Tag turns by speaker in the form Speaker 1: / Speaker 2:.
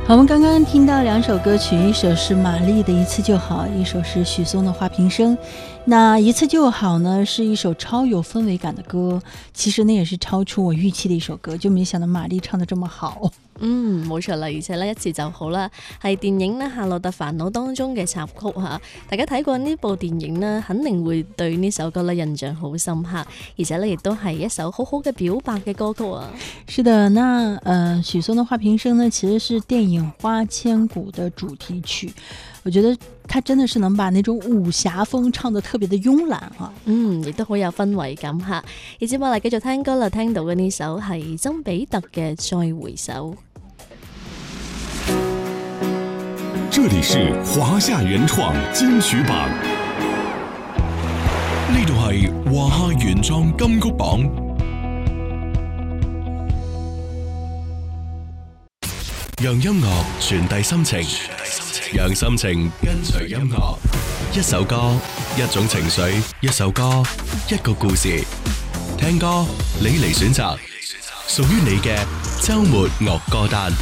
Speaker 1: 我们刚刚听到两首歌曲，一首是马丽的《一次就好》，一首是许嵩的《花瓶声》。那《一次就好》呢，是一首超有氛围感的歌，其實呢也是超出我預期的一首歌，就沒想到馬麗唱得這麼好。
Speaker 2: 冇錯啦，而且咧一次就好啦，係電影咧《夏洛特煩惱》當中嘅插曲嚇。大家睇過呢部電影呢，肯定會對呢首歌咧印象好深刻，而且咧亦都係一首好好嘅表白嘅歌曲啊。
Speaker 1: 是的，那許嵩的《花瓶聲》呢，其實是電影《花千骨》的主題曲。我覺得他真的是能把那種武俠風唱得特別的慵懶啊。
Speaker 2: 亦都好有氛圍感嚇。而接落嚟繼續聽歌啦，聽到嘅呢首係曾比特嘅《再回首》。
Speaker 3: 這裡是華夏原創金曲榜，
Speaker 4: 呢度係華夏原創金曲榜。讓音樂傳遞心情，讓心情跟隨音樂。一首歌，一種情緒；一首歌，一個故事。聽歌，你嚟選擇，屬於你嘅週末樂歌單。